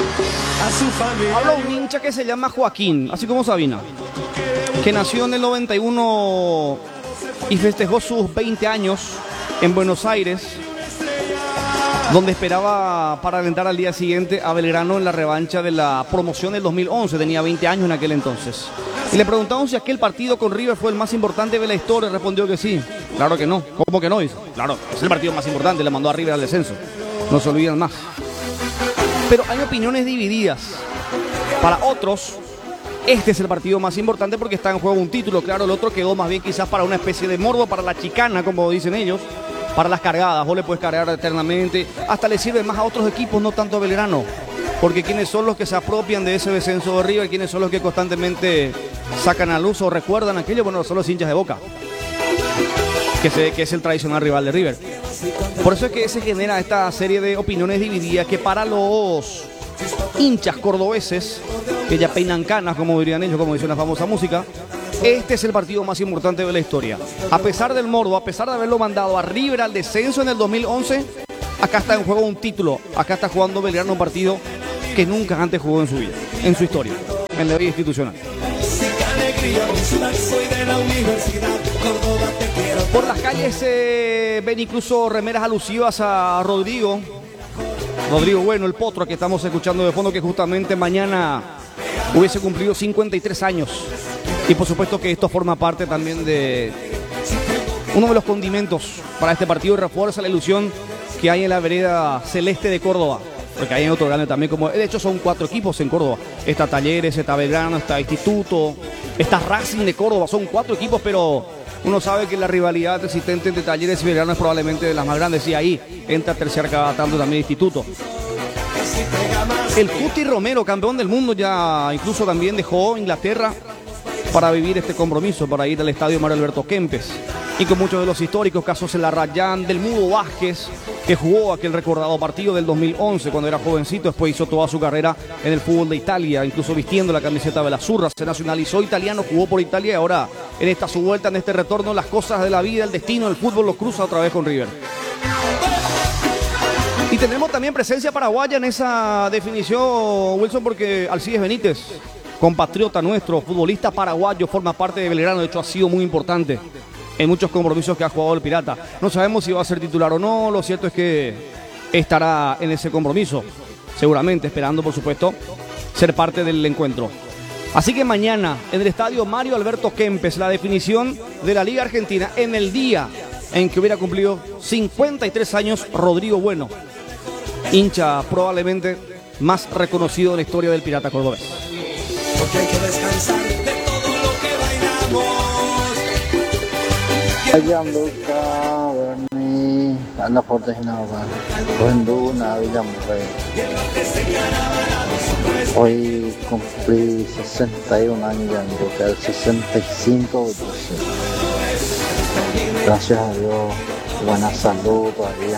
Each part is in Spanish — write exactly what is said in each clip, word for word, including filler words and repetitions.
Habla un hincha que se llama Joaquín, así como Sabina, que nació en el noventa y uno y festejó sus veinte años en Buenos Aires, donde esperaba para alentar al día siguiente a Belgrano en la revancha de la promoción del dos mil once. Tenía veinte años en aquel entonces. Y le preguntamos si aquel partido con River fue el más importante de la historia. Respondió que sí. Claro que no. ¿Cómo que no? Dice. Claro, es el partido más importante. Le mandó a River al descenso. No se olvidan más. Pero hay opiniones divididas. Para otros, este es el partido más importante porque está en juego un título. Claro, el otro quedó más bien quizás para una especie de morbo, para la chicana, como dicen ellos. Para las cargadas, vos le puedes cargar eternamente, hasta le sirve más a otros equipos, no tanto a Belgrano, porque quienes son los que se apropian de ese descenso de River, quienes son los que constantemente sacan a luz o recuerdan aquello, bueno, son los hinchas de Boca, que, se, que es el tradicional rival de River. Por eso es que se genera esta serie de opiniones divididas que para los hinchas cordobeses, que ya peinan canas, como dirían ellos, como dice una famosa música, este es el partido más importante de la historia. A pesar del morbo, a pesar de haberlo mandado a River al descenso en el dos mil once, acá está en juego un título. Acá está jugando Belgrano un partido que nunca antes jugó en su vida, en su historia, en la vida institucional. Por las calles se eh, ven incluso remeras alusivas a Rodrigo. Rodrigo Bueno, el potro que estamos escuchando de fondo, que justamente mañana hubiese cumplido cincuenta y tres años. Y por supuesto que esto forma parte también de uno de los condimentos para este partido y refuerza la ilusión que hay en la vereda celeste de Córdoba. Porque hay otro grande también, como de hecho son cuatro equipos en Córdoba. Está Talleres, está Belgrano, está Instituto, está Racing de Córdoba. Son cuatro equipos, pero uno sabe que la rivalidad existente entre Talleres y Belgrano es probablemente de las más grandes. Y ahí entra tercer cada tanto también Instituto. El Cuti Romero, campeón del mundo, ya incluso también dejó Inglaterra para vivir este compromiso, para ir al estadio Mario Alberto Kempes. Y con muchos de los históricos casos en la Rayán, del Mudo Vázquez, que jugó aquel recordado partido del dos mil once cuando era jovencito, después hizo toda su carrera en el fútbol de Italia, incluso vistiendo la camiseta de la Azzurra, se nacionalizó italiano, jugó por Italia y ahora en esta su vuelta, en este retorno, las cosas de la vida, el destino, el fútbol lo cruza otra vez con River. Y tenemos también presencia paraguaya en esa definición, Wilson, porque Alcides Benítez, compatriota nuestro, futbolista paraguayo, forma parte de Belgrano, de hecho ha sido muy importante en muchos compromisos que ha jugado el Pirata. No sabemos si va a ser titular o no, lo cierto es que estará en ese compromiso, seguramente, esperando por supuesto ser parte del encuentro. Así que mañana en el estadio Mario Alberto Kempes, la definición de la Liga Argentina en el día en que hubiera cumplido cincuenta y tres años Rodrigo Bueno, hincha probablemente más reconocido en la historia del Pirata cordobés. Porque hay que descansar de todo lo que bailamos. Gianluca, Berni, anda fuerte y nada más. Buenduna, Villamorrey. Hoy cumplí sesenta y un años, Gianluca, el sesenta y cinco. Gracias a Dios, buena salud todavía.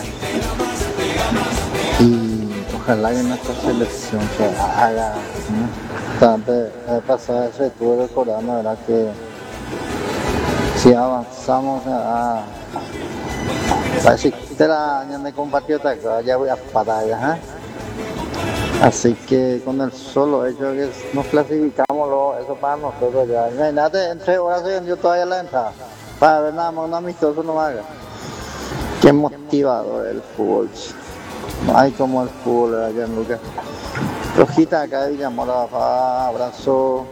Y ojalá que nuestra selección se haga. Antes de pasar ese estuve recordando, ¿verdad? Que si avanzamos a la chiquitera de compatriota, ya voy a parar, ¿eh? Así que con el solo hecho de que nos clasificamos, lo, eso para nosotros ya. Imagínate, en tres horas se vendió todavía la entrada. Para ver nada más un amistoso no haga. Qué motivador el fútbol. No hay como el fútbol allá en Lucas. Rojita acá de Villamora, abrazo.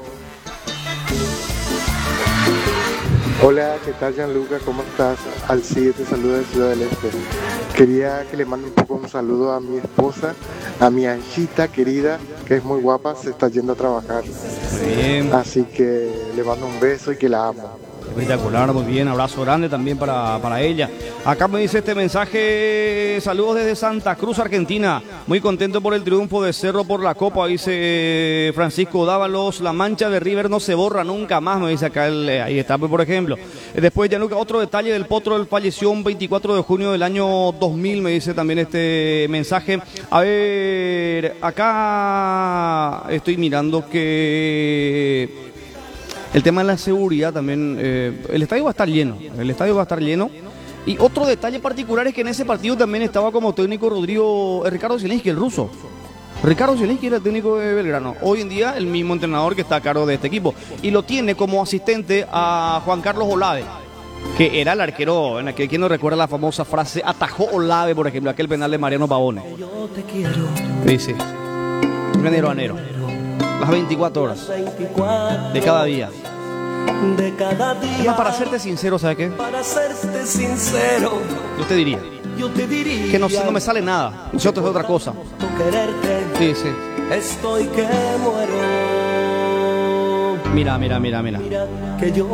Hola, ¿qué tal, Gianluca? ¿Cómo estás? Alcides te saluda de Ciudad del Este. Quería que le mande un poco un saludo a mi esposa, a mi Anchita querida, que es muy guapa, se está yendo a trabajar. Bien. Así que le mando un beso y que la amo. Espectacular, muy bien, abrazo grande también para, para ella. Acá me dice este mensaje, saludos desde Santa Cruz, Argentina, muy contento por el triunfo de Cerro por la Copa, dice Francisco Dávalos, la mancha de River no se borra nunca más, me dice acá, el, ahí está, por ejemplo. Después, Gianluca, otro detalle del Potro, él falleció un veinticuatro de junio del año dos mil, me dice también este mensaje. A ver, acá estoy mirando que el tema de la seguridad también, eh, el estadio va a estar lleno, el estadio va a estar lleno. Y otro detalle particular es que en ese partido también estaba como técnico Rodrigo, eh, Ricardo Zielinski, el ruso. Ricardo Zielinski era el técnico de Belgrano. Hoy en día el mismo entrenador que está a cargo de este equipo. Y lo tiene como asistente a Juan Carlos Olave, que era el arquero en aquel, quien no recuerda la famosa frase, atajó Olave, por ejemplo, aquel penal de Mariano Pavone. Sí, sí. De enero a enero. Las veinticuatro horas de cada día. De cada día. Además, para serte sincero, ¿sabes qué? Para serte sincero, Yo te diría yo te diría que no, no me sale nada. Nosotros es otra cosa. por quererte, Sí, sí. estoy que muero. Mira, mira, mira, mira. Mira que yo